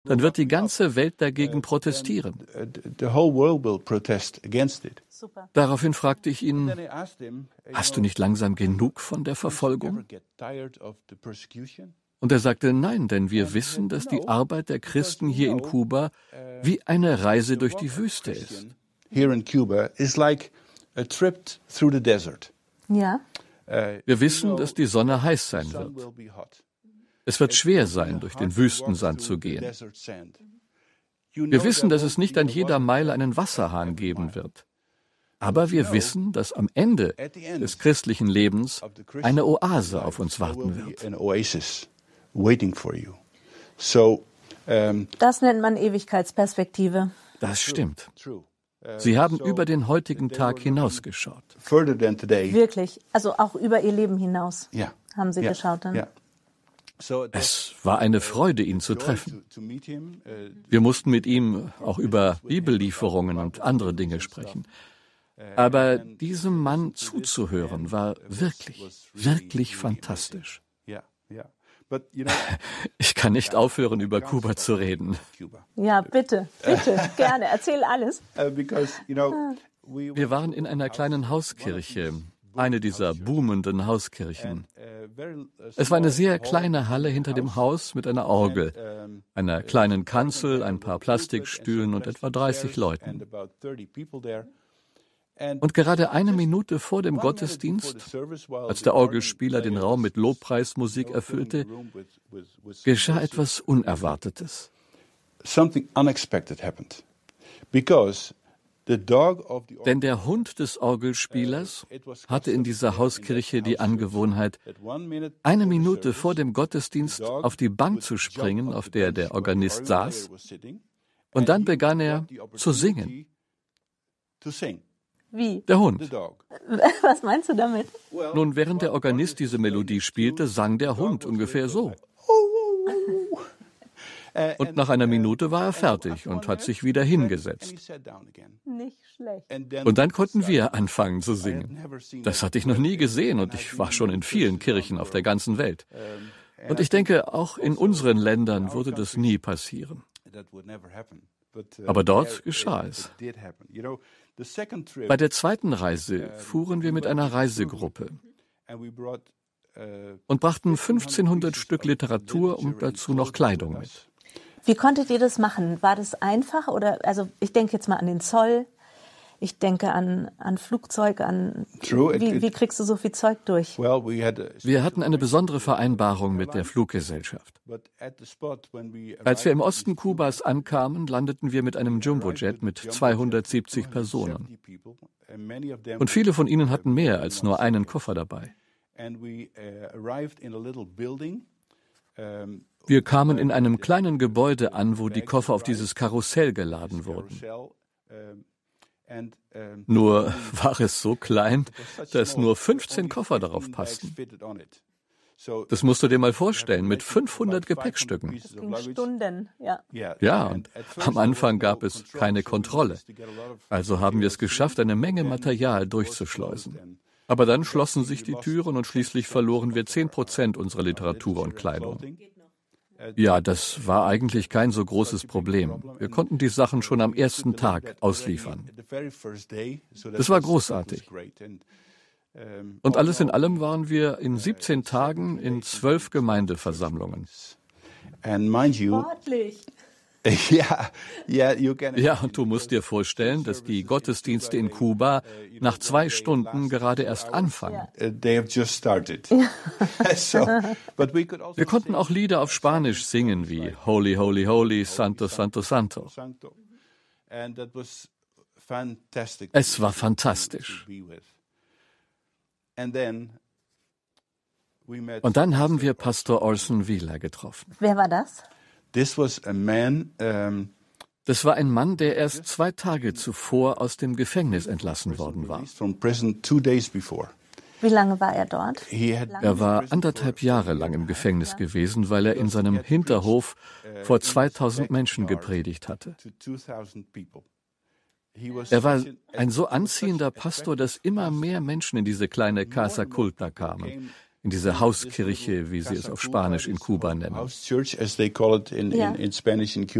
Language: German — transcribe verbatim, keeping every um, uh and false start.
dann wird die ganze Welt dagegen protestieren. Daraufhin fragte ich ihn, hast du nicht langsam genug von der Verfolgung? Und er sagte, nein, denn wir wissen, dass die Arbeit der Christen hier in Kuba wie eine Reise durch die Wüste ist. Here in Cuba is like a trip through the desert. Ja. Wir wissen, dass die Sonne heiß sein wird. Es wird schwer sein, durch den Wüstensand zu gehen. Wir wissen, dass es nicht an jeder Meile einen Wasserhahn geben wird. Aber wir wissen, dass am Ende des christlichen Lebens eine Oase auf uns warten wird. Das nennt man Ewigkeitsperspektive. Das stimmt. Sie haben über den heutigen Tag hinausgeschaut. Wirklich, also auch über ihr Leben hinaus yeah. haben Sie yeah. geschaut dann. Yeah. Es war eine Freude, ihn zu treffen. Wir mussten mit ihm auch über Bibellieferungen und andere Dinge sprechen. Aber diesem Mann zuzuhören war wirklich, wirklich fantastisch. Ich kann nicht aufhören, über Kuba zu reden. Ja, bitte, bitte, gerne, erzähl alles. Wir waren in einer kleinen Hauskirche, eine dieser boomenden Hauskirchen. Es war eine sehr kleine Halle hinter dem Haus mit einer Orgel, einer kleinen Kanzel, ein paar Plastikstühlen und etwa dreißig Leuten. Und gerade eine Minute vor dem Gottesdienst, als der Orgelspieler den Raum mit Lobpreismusik erfüllte, geschah etwas Unerwartetes. Denn der Hund des Orgelspielers hatte in dieser Hauskirche die Angewohnheit, eine Minute vor dem Gottesdienst auf die Bank zu springen, auf der der Organist saß, und dann begann er zu singen. Wie? Der Hund. Was meinst du damit? Nun, während der Organist diese Melodie spielte, sang der Hund ungefähr so. Und nach einer Minute war er fertig und hat sich wieder hingesetzt. Nicht schlecht. Und dann konnten wir anfangen zu singen. Das hatte ich noch nie gesehen und ich war schon in vielen Kirchen auf der ganzen Welt. Und ich denke, auch in unseren Ländern würde das nie passieren. Aber dort geschah es. Bei der zweiten Reise fuhren wir mit einer Reisegruppe und brachten fünfzehnhundert Stück Literatur und dazu noch Kleidung mit. Wie konntet ihr das machen? War das einfach? Oder, also ich denke jetzt mal an den Zoll, ich denke an, an Flugzeug, an wie, wie kriegst du so viel Zeug durch? Wir hatten eine besondere Vereinbarung mit der Fluggesellschaft. Als wir im Osten Kubas ankamen, landeten wir mit einem Jumbojet mit zweihundertsiebzig Personen. Und viele von ihnen hatten mehr als nur einen Koffer dabei. Wir kamen in einem kleinen Gebäude an, wo die Koffer auf dieses Karussell geladen wurden. Nur war es so klein, dass nur fünfzehn Koffer darauf passten. Das musst du dir mal vorstellen, mit fünfhundert Gepäckstücken. Das ging Stunden, ja. Ja, und am Anfang gab es keine Kontrolle. Also haben wir es geschafft, eine Menge Material durchzuschleusen. Aber dann schlossen sich die Türen und schließlich verloren wir zehn Prozent unserer Literatur und Kleidung. Ja, das war eigentlich kein so großes Problem. Wir konnten die Sachen schon am ersten Tag ausliefern. Das war großartig. Und alles in allem waren wir in siebzehn Tagen in zwölf Gemeindeversammlungen. Sportlich. Ja, yeah, you can ja, und du musst dir vorstellen, dass die Gottesdienste in Kuba nach zwei Stunden gerade erst anfangen. They have just started. So, but we could also Wir konnten auch Lieder auf Spanisch singen, wie Holy, Holy, Holy, Santo, Santo, Santo. Es war fantastisch. Und dann haben wir Pastor Orson Wheeler getroffen. Wer war das? This was a man, um, das war ein Mann, der erst zwei Tage zuvor aus dem Gefängnis entlassen worden war. From prison two days before. Wie lange war er dort? Er war anderthalb Jahre lang im Gefängnis gewesen, weil er in seinem Hinterhof vor zweitausend Menschen gepredigt hatte. Er war ein so anziehender Pastor, dass immer mehr Menschen in diese kleine Casa Culta kamen. in diese Hauskirche, wie sie es auf Spanisch in Kuba nennen. House church, as they call it in, Ja. in, in Spanish in Cuba.